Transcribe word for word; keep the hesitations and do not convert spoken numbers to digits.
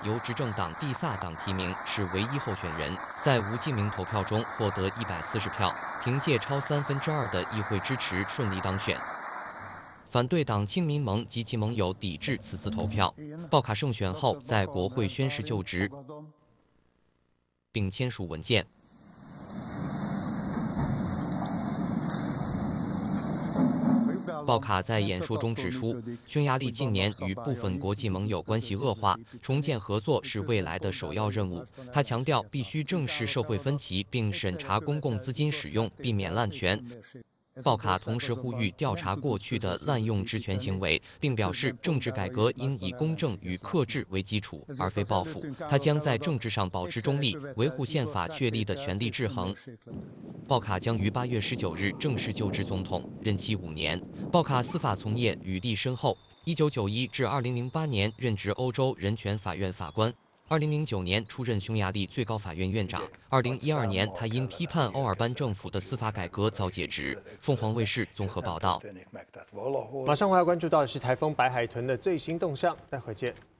由执政党蒂萨党提名，是唯一候选人，在无记名投票中获得一百四十票，凭借超三分之二的议会支持顺利当选。反对党亲民盟及其盟友抵制此次投票。鲍卡胜选后，在国会宣誓就职，并签署文件。 鲍卡在演说中指出，匈牙利近年与部分国际盟友关系恶化，重建合作是未来的首要任务。他强调，必须正视社会分歧，并审查公共资金使用，避免滥权。鲍卡同时呼吁调查过去的滥用职权行为，并表示，政治改革应以公正与克制为基础，而非报复。他将在政治上保持中立，维护宪法确立的权力制衡。 鲍卡将于八月十九日正式就职总统，任期五年。鲍卡司法从业履历深厚，一九九一至二零零八年任职欧洲人权法院法官，二零零九年出任匈牙利最高法院院长。二零一二年，他因批判欧尔班政府的司法改革遭解职。凤凰卫视综合报道。 马上我要关注到的是台风白海豚的最新动向，待会见。